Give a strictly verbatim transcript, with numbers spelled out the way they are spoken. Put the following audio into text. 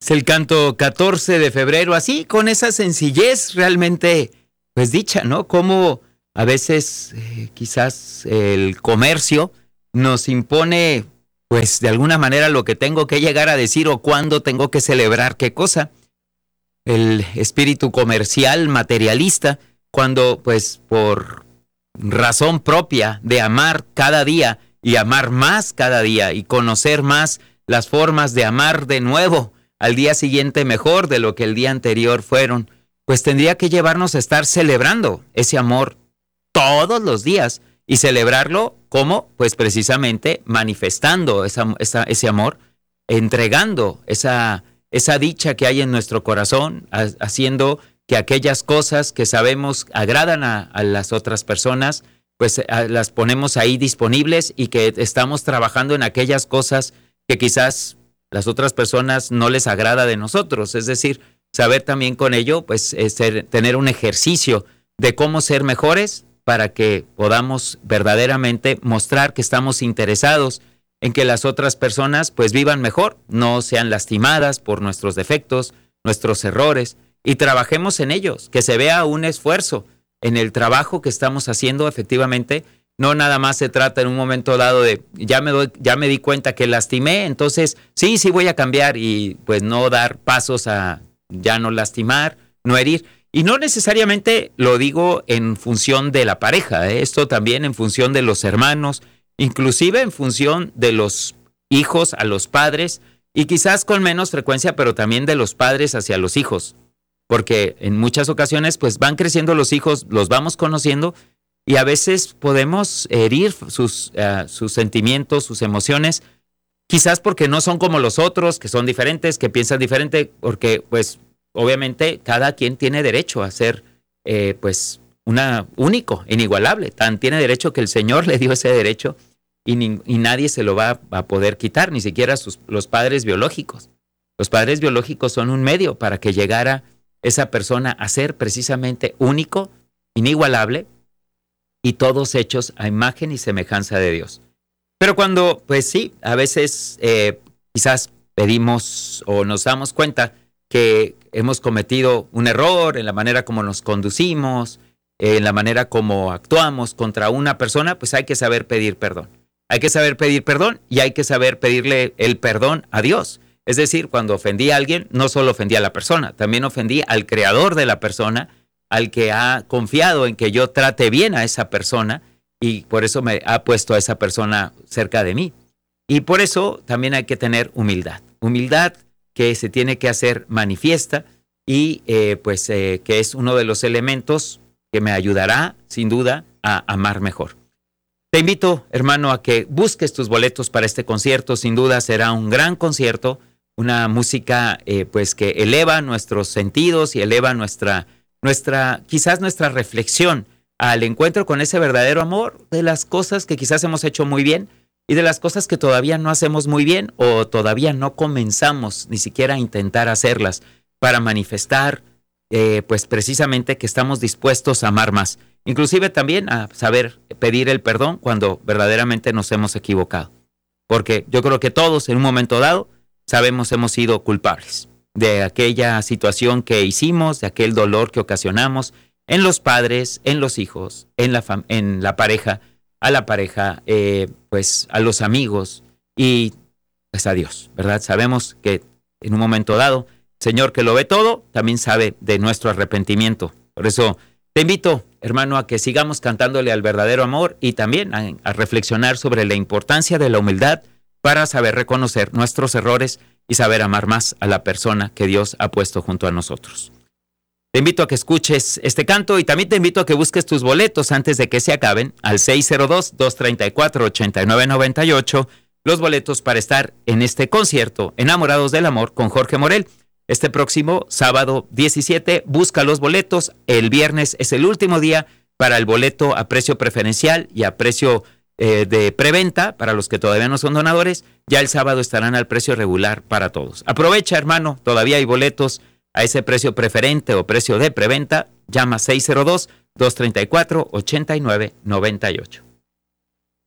Es el canto catorce de febrero, así, con esa sencillez realmente, pues dicha, ¿no? Como a veces eh, quizás el comercio nos impone, pues de alguna manera lo que tengo que llegar a decir o cuándo tengo que celebrar qué cosa. El espíritu comercial, materialista, cuando pues por razón propia de amar cada día y amar más cada día y conocer más las formas de amar de nuevo al día siguiente mejor de lo que el día anterior fueron, pues tendría que llevarnos a estar celebrando ese amor todos los días y celebrarlo como, pues precisamente manifestando esa, esa, ese amor, entregando esa, esa dicha que hay en nuestro corazón, ha, haciendo que aquellas cosas que sabemos agradan a, a las otras personas, pues a, las ponemos ahí disponibles y que estamos trabajando en aquellas cosas que quizás las otras personas no les agrada de nosotros. Es decir, saber también con ello, pues ser, tener un ejercicio de cómo ser mejores para que podamos verdaderamente mostrar que estamos interesados en que las otras personas pues vivan mejor, no sean lastimadas por nuestros defectos, nuestros errores, y trabajemos en ellos, que se vea un esfuerzo en el trabajo que estamos haciendo efectivamente. No nada más se trata en un momento dado de, ya me, doy, ya me di cuenta que lastimé, entonces sí, sí voy a cambiar y pues no dar pasos a ya no lastimar, no herir. Y no necesariamente lo digo en función de la pareja, ¿eh? Esto también en función de los hermanos, inclusive en función de los hijos a los padres y quizás con menos frecuencia, pero también de los padres hacia los hijos. Porque en muchas ocasiones pues van creciendo los hijos, los vamos conociendo y a veces podemos herir sus, uh, sus sentimientos, sus emociones, quizás porque no son como los otros, que son diferentes, que piensan diferente, porque pues obviamente cada quien tiene derecho a ser eh, pues una único, inigualable. Tan tiene derecho que el Señor le dio ese derecho y, ni, y nadie se lo va a poder quitar, ni siquiera sus, los padres biológicos. Los padres biológicos son un medio para que llegara esa persona a ser precisamente único, inigualable, y todos hechos a imagen y semejanza de Dios. Pero cuando, pues sí, a veces eh, quizás pedimos o nos damos cuenta que hemos cometido un error en la manera como nos conducimos, eh, en la manera como actuamos contra una persona, pues hay que saber pedir perdón. Hay que saber pedir perdón y hay que saber pedirle el perdón a Dios. Es decir, cuando ofendí a alguien, no solo ofendí a la persona, también ofendí al creador de la persona, al que ha confiado en que yo trate bien a esa persona y por eso me ha puesto a esa persona cerca de mí. Y por eso también hay que tener humildad. Humildad que se tiene que hacer manifiesta y eh, pues eh, que es uno de los elementos que me ayudará, sin duda, a amar mejor. Te invito, hermano, a que busques tus boletos para este concierto. Sin duda será un gran concierto, una música eh, pues que eleva nuestros sentidos y eleva nuestra, nuestra, quizás nuestra reflexión al encuentro con ese verdadero amor de las cosas que quizás hemos hecho muy bien y de las cosas que todavía no hacemos muy bien o todavía no comenzamos ni siquiera a intentar hacerlas para manifestar eh, pues precisamente que estamos dispuestos a amar más. Inclusive también a saber pedir el perdón cuando verdaderamente nos hemos equivocado. Porque yo creo que todos en un momento dado sabemos hemos sido culpables de aquella situación que hicimos, de aquel dolor que ocasionamos en los padres, en los hijos, en la, fam- en la pareja, a la pareja, eh, pues a los amigos y pues a Dios, ¿verdad? Sabemos que en un momento dado, el Señor que lo ve todo, también sabe de nuestro arrepentimiento. Por eso te invito, hermano, a que sigamos cantándole al verdadero amor y también a, a reflexionar sobre la importancia de la humildad para saber reconocer nuestros errores y saber amar más a la persona que Dios ha puesto junto a nosotros. Te invito a que escuches este canto y también te invito a que busques tus boletos antes de que se acaben al seis cero dos, dos tres cuatro, ocho nueve nueve ocho, los boletos para estar en este concierto Enamorados del Amor con Jorge Morel. Este próximo sábado diecisiete, busca los boletos. El viernes es el último día para el boleto a precio preferencial y a precio eh, de preventa para los que todavía no son donadores. Ya el sábado estarán al precio regular para todos. Aprovecha, hermano, todavía hay boletos a ese precio preferente o precio de preventa. Llama seis cero dos, dos tres cuatro, ocho nueve nueve ocho.